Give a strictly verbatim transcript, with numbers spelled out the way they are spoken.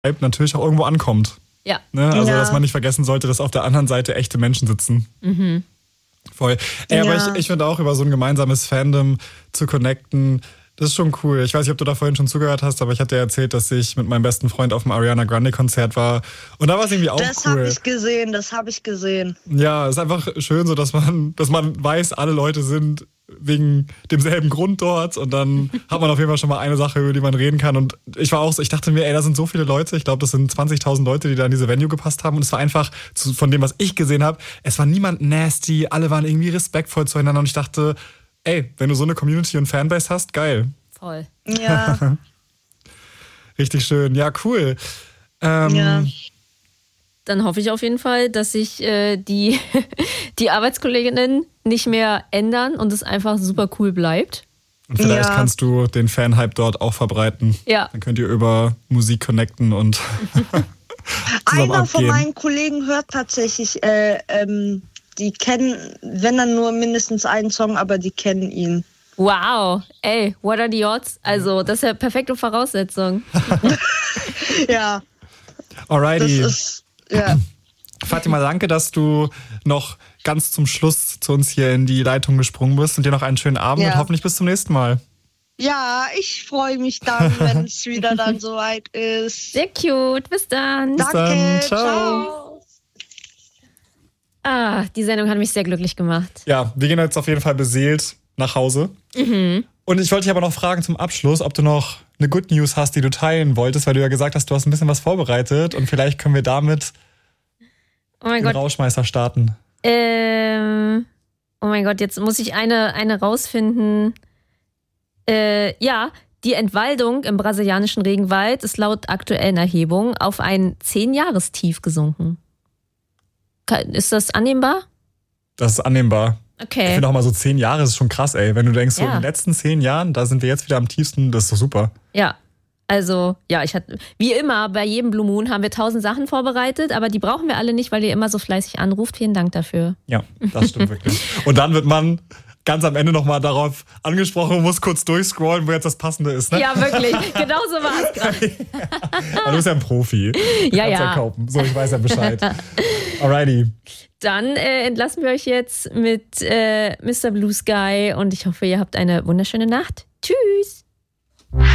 natürlich auch irgendwo ankommt. Ja. Ne? Also, ja. dass man nicht vergessen sollte, dass auf der anderen Seite echte Menschen sitzen. Mhm. Voll. Ey, Ja. aber ich, ich finde auch, über so ein gemeinsames Fandom zu connecten, das ist schon cool. Ich weiß nicht, ob du da vorhin schon zugehört hast, aber ich hatte ja erzählt, dass ich mit meinem besten Freund auf dem Ariana Grande Konzert war. Und da war es irgendwie auch Das cool. habe ich gesehen, das habe ich gesehen. Ja, es ist einfach schön so, dass man, dass man weiß, alle Leute sind wegen demselben Grund dort und dann hat man auf jeden Fall schon mal eine Sache, über die man reden kann. Und ich war auch so, ich dachte mir, ey, da sind so viele Leute, ich glaube, das sind zwanzigtausend Leute, die da in diese Venue gepasst haben und es war einfach, zu, von dem, was ich gesehen habe, es war niemand nasty, alle waren irgendwie respektvoll zueinander und ich dachte, ey, wenn du so eine Community und Fanbase hast, geil. Voll. Ja. Richtig schön, ja, cool. Ähm, ja. Dann hoffe ich auf jeden Fall, dass sich äh, die, die Arbeitskolleginnen nicht mehr ändern und es einfach super cool bleibt. Und vielleicht Ja. kannst du den Fanhype dort auch verbreiten. Ja. Dann könnt ihr über Musik connecten und zusammen Einer von abgehen. meinen Kollegen hört tatsächlich, äh, ähm, die kennen, wenn dann nur mindestens einen Song, aber die kennen ihn. Wow, ey, what are the odds? Also, das ist ja perfekte Voraussetzung. Ja, das Alrighty. ist, ja. Fatima, danke, dass du noch ganz zum Schluss zu uns hier in die Leitung gesprungen bist und dir noch einen schönen Abend Ja. und hoffentlich bis zum nächsten Mal. Ja, ich freue mich dann, wenn es wieder dann soweit ist. Sehr cute, bis dann. Bis Danke, dann, ciao. ciao. Ah, die Sendung hat mich sehr glücklich gemacht. Ja, wir gehen jetzt auf jeden Fall beseelt nach Hause. Mhm. Und ich wollte dich aber noch fragen zum Abschluss, ob du noch eine Good News hast, die du teilen wolltest, weil du ja gesagt hast, du hast ein bisschen was vorbereitet und vielleicht können wir damit Oh mein den Gott. Rauschmeister starten. Ähm, oh mein Gott, jetzt muss ich eine, eine rausfinden. Äh, ja, die Entwaldung im brasilianischen Regenwald ist laut aktuellen Erhebungen auf ein zehn-Jahrestief gesunken. Ka- Ist das annehmbar? Das ist annehmbar. Ich Okay. finde auch mal so zehn Jahre ist schon krass, ey. Wenn du denkst, so Ja. in den letzten zehn Jahren, da sind wir jetzt wieder am tiefsten, das ist doch super. Ja. Also, ja, ich hatte, wie immer, bei jedem Blue Moon haben wir tausend Sachen vorbereitet, aber die brauchen wir alle nicht, weil ihr immer so fleißig anruft. Vielen Dank dafür. Ja, das stimmt wirklich. Und dann wird man ganz am Ende nochmal darauf angesprochen und muss kurz durchscrollen, wo jetzt das Passende ist. Ne? Ja, wirklich. Genau so war es gerade. Aber du bist ja ein Profi. Du Ja, kannst ja. kaufen. So, ich weiß ja Bescheid. Alrighty. Dann äh, entlassen wir euch jetzt mit äh, Mister Blue Sky und ich hoffe, ihr habt eine wunderschöne Nacht. Tschüss!